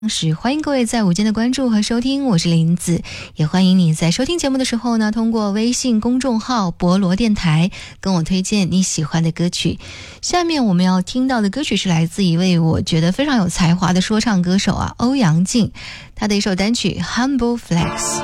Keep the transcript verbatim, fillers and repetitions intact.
是欢迎各位在午间的关注和收听，我是林子，也欢迎你在收听节目的时候呢，通过微信公众号博罗电台跟我推荐你喜欢的歌曲。下面我们要听到的歌曲是来自一位我觉得非常有才华的说唱歌手啊，欧阳靖，他的一首单曲 Humble Flex。